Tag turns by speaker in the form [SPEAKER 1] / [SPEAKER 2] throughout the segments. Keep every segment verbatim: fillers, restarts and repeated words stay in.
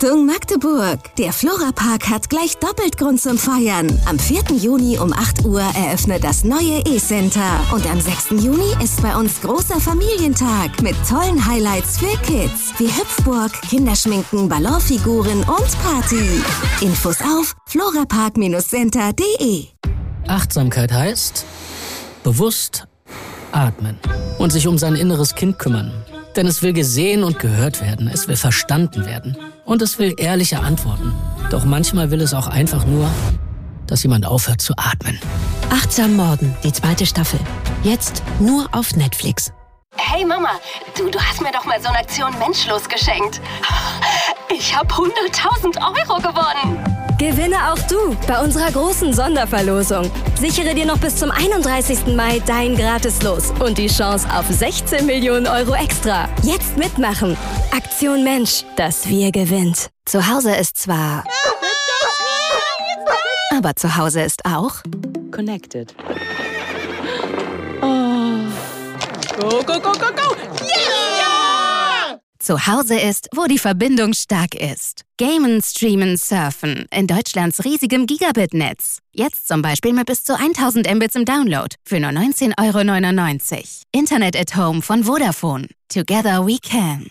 [SPEAKER 1] Achtung Magdeburg! Der Florapark hat gleich doppelt Grund zum Feiern. Am vierten Juni um acht Uhr eröffnet das neue E-Center. Und am sechsten Juni ist bei uns großer Familientag mit tollen Highlights für Kids. Wie Hüpfburg, Kinderschminken, Ballonfiguren und Party. Infos auf florapark center punkt de.
[SPEAKER 2] Achtsamkeit heißt bewusst atmen und sich um sein inneres Kind kümmern. Denn es will gesehen und gehört werden, es will verstanden werden und es will ehrliche Antworten. Doch manchmal will es auch einfach nur, dass jemand aufhört zu atmen.
[SPEAKER 3] Achtsam Morden, die zweite Staffel. Jetzt nur auf Netflix.
[SPEAKER 4] Hey Mama, du, du hast mir doch mal so eine Aktion Menschlos geschenkt. Ich habe hunderttausend Euro gewonnen.
[SPEAKER 5] Gewinne auch du bei unserer großen Sonderverlosung. Sichere dir noch bis zum einunddreißigsten Mai dein Gratislos und die Chance auf sechzehn Millionen Euro extra. Jetzt mitmachen. Aktion Mensch, das Wir gewinnt.
[SPEAKER 3] Zu Hause ist zwar... aber zu Hause ist auch...
[SPEAKER 6] Connected. Oh. Go, go, go, go, go! Yeah!
[SPEAKER 3] Zu Hause ist, wo die Verbindung stark ist. Gamen, streamen, surfen. In Deutschlands riesigem Gigabit-Netz. Jetzt zum Beispiel mit bis zu tausend Mbits im Download. Für nur neunzehn Euro neunundneunzig. Internet at Home von Vodafone. Together we can.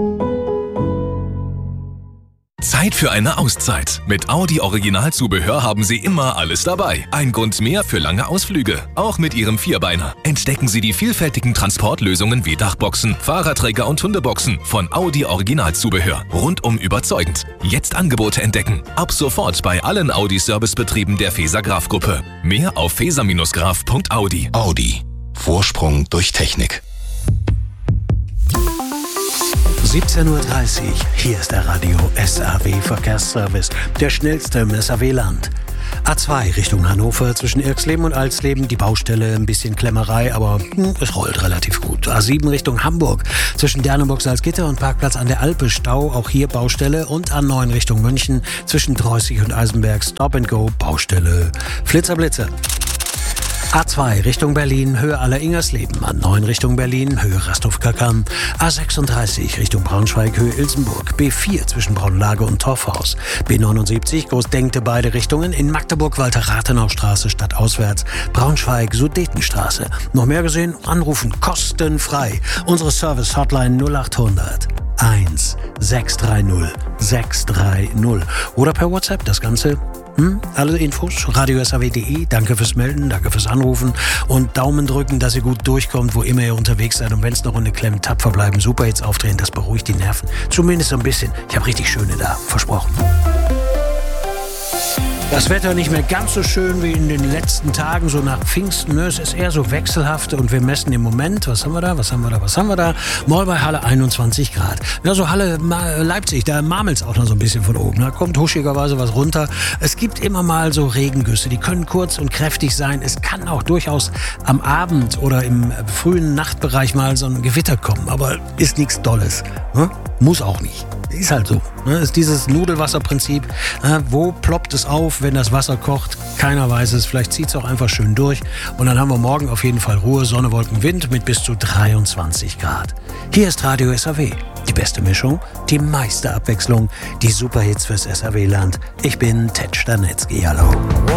[SPEAKER 7] Zeit für eine Auszeit. Mit Audi Originalzubehör haben Sie immer alles dabei. Ein Grund mehr für lange Ausflüge. Auch mit Ihrem Vierbeiner. Entdecken Sie die vielfältigen Transportlösungen wie Dachboxen, Fahrradträger und Hundeboxen von Audi Originalzubehör. Rundum überzeugend. Jetzt Angebote entdecken. Ab sofort bei allen Audi-Servicebetrieben der Feser Graf Gruppe. Mehr auf feser graf punkt audi.
[SPEAKER 8] Audi. Vorsprung durch Technik.
[SPEAKER 9] siebzehn Uhr dreißig, hier ist der Radio S A W Verkehrsservice, der schnellste im S A W-Land. A zwei Richtung Hannover, zwischen Irxleben und Alsleben, die Baustelle, ein bisschen Klemmerei, aber hm, es rollt relativ gut. A sieben Richtung Hamburg, zwischen Dernenburg, Salzgitter und Parkplatz an der Alpe, Stau, auch hier Baustelle. Und A neun Richtung München, zwischen Dreußig und Eisenberg, Stop and Go, Baustelle. Flitzer, Blitzer. A zwei Richtung Berlin, Höhe Aller-Ingersleben. A neun Richtung Berlin, Höhe Rasthof-Kackern. A sechsunddreißig Richtung Braunschweig, Höhe Ilsenburg. B vier zwischen Braunlage und Torfhaus. B neunundsiebzig Großdenkte beide Richtungen. In Magdeburg Walter-Rathenau-Straße stadtauswärts. Braunschweig Sudetenstraße. Noch mehr gesehen? Anrufen kostenfrei. Unsere Service-Hotline null achthundert eins sechs drei null sechs drei null. Oder per WhatsApp das Ganze. Hm? Alle Infos, radio s a w punkt de. Danke fürs Melden, danke fürs Anrufen und Daumen drücken, dass ihr gut durchkommt, wo immer ihr unterwegs seid. Und wenn es noch Runde klemmt, tapfer bleiben, super Hits aufdrehen, das beruhigt die Nerven. Zumindest so ein bisschen. Ich habe richtig schöne da, versprochen. Das Wetter nicht mehr ganz so schön wie in den letzten Tagen, so nach Pfingsten. Ne? Es ist eher so wechselhaft und wir messen im Moment, was haben wir da, was haben wir da, was haben wir da? Mal bei Halle einundzwanzig Grad. Ja, so Halle Leipzig, da marmelt's auch noch so ein bisschen von oben. Da kommt huschigerweise was runter. Es gibt immer mal so Regengüsse, die können kurz und kräftig sein. Es kann auch durchaus am Abend oder im frühen Nachtbereich mal so ein Gewitter kommen, aber ist nichts Dolles. Ne? Muss auch nicht. Ist halt so. Ne? Ist dieses Nudelwasserprinzip. Ne? Wo ploppt es auf, wenn das Wasser kocht? Keiner weiß es. Vielleicht zieht es auch einfach schön durch. Und dann haben wir morgen auf jeden Fall Ruhe, Sonne, Wolken, Wind mit bis zu dreiundzwanzig Grad. Hier ist Radio S A W. Die beste Mischung, die meiste Abwechslung, die Superhits fürs S A W-Land. Ich bin Ted Stanetzky. Hallo.